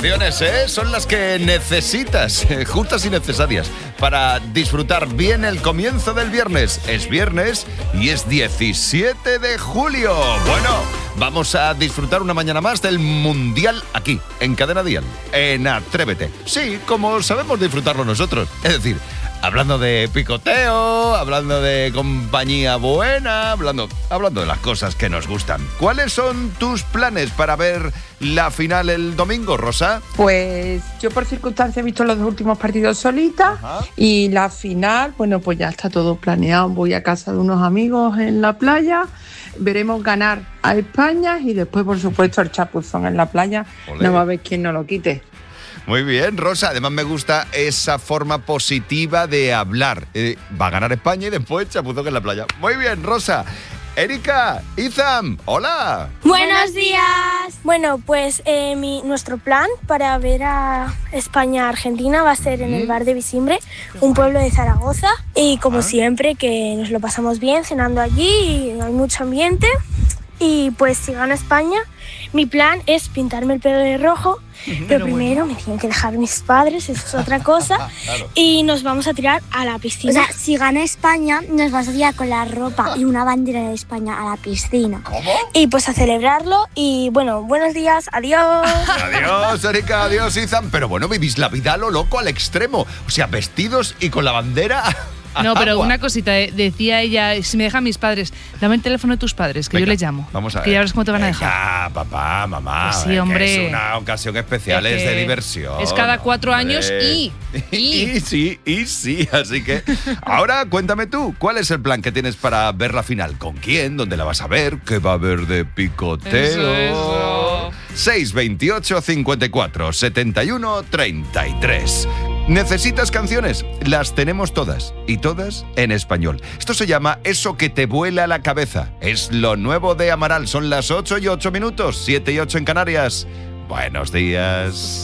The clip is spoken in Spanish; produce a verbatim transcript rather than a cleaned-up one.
canciones, ¿eh? Son las que necesitas, eh, justas y necesarias, para disfrutar bien el comienzo del viernes. Es viernes y es diecisiete de julio. Bueno, vamos a disfrutar una mañana más del Mundial aquí, en Cadena Dial, en Atrévete. Sí, como sabemos disfrutarlo nosotros. Es decir, hablando de picoteo, hablando de compañía buena, hablando, hablando de las cosas que nos gustan. ¿Cuáles son tus planes para ver la final el domingo, Rosa? Pues yo por circunstancias he visto los dos últimos partidos solita. Ajá. Y la final, bueno, pues ya está todo planeado. Voy a casa de unos amigos en la playa, veremos ganar a España y después, por supuesto, el chapuzón en la playa. Olé. No va a haber quien no lo quite. Muy bien, Rosa. Además me gusta esa forma positiva de hablar. Eh, va a ganar España y después chapuzón en la playa. Muy bien, Rosa. Erika, Izam, hola. Buenos días. Bueno, pues eh, mi, nuestro plan para ver a España-Argentina va a ser en ¿Mm? el bar de Visimbre, un pueblo de Zaragoza. Y como ¿Ah? siempre, que nos lo pasamos bien cenando allí, y hay mucho ambiente. Y pues si gana España, mi plan es pintarme el pelo de rojo. Pero, pero primero bueno. me tienen que dejar mis padres, eso es otra cosa. Claro. Y nos vamos a tirar a la piscina. O sea, si gana España, nos vas a tirar con la ropa y una bandera de España a la piscina. ¿Cómo? Y pues a celebrarlo. Y bueno, buenos días, adiós. Adiós, Erika, adiós, Izam. Pero bueno, vivís la vida a lo loco, al extremo. O sea, vestidos y con la bandera. No, pero una cosita, decía ella, si me dejan mis padres, dame el teléfono de tus padres, que Venga, yo les llamo. Vamos a ver. Que ya verás cómo te van a dejar. Ah, papá, mamá. Pues sí, hombre. Es una ocasión especial, es, es de diversión. Es cada cuatro hombre. años y, y... Y sí, y sí, así que... Ahora, cuéntame tú, ¿cuál es el plan que tienes para ver la final? ¿Con quién? ¿Dónde la vas a ver? ¿Qué va a haber de picoteo? Eso, eso. seis veintiocho, cincuenta y cuatro, setenta y uno, treinta y tres. ¿Necesitas canciones? Las tenemos todas, y todas en español. Esto se llama Eso que te vuela la cabeza. Es lo nuevo de Amaral. Son las ocho y ocho minutos, siete y ocho en Canarias. Buenos días.